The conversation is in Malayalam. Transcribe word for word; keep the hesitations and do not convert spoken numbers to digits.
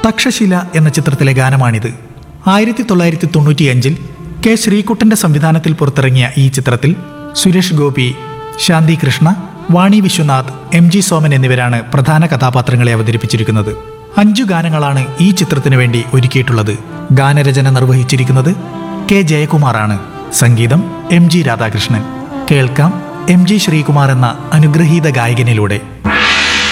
തക്ഷശില എന്ന ചിത്രത്തിലെ ഗാനമാണിത്. ആയിരത്തി തൊള്ളായിരത്തി തൊണ്ണൂറ്റിയഞ്ചിൽ കെ ശ്രീകുട്ടന്റെ സംവിധാനത്തിൽ പുറത്തിറങ്ങിയ ഈ ചിത്രത്തിൽ സുരേഷ് ഗോപി, ശാന്തി കൃഷ്ണ, വാണി വിശ്വനാഥ്, എം ജി സോമൻ എന്നിവരാണ് പ്രധാന കഥാപാത്രങ്ങളെ അവതരിപ്പിച്ചിരിക്കുന്നത്. അഞ്ചു ഗാനങ്ങളാണ് ഈ ചിത്രത്തിനു വേണ്ടി ഒരുക്കിയിട്ടുള്ളത്. ഗാനരചന നിർവഹിച്ചിരിക്കുന്നത് കെ ജയകുമാറാണ്. സംഗീതം എം ജി രാധാകൃഷ്ണൻ. കേൾക്കാം എം ജി ശ്രീകുമാർ എന്ന അനുഗ്രഹീത ഗായകനിലൂടെ.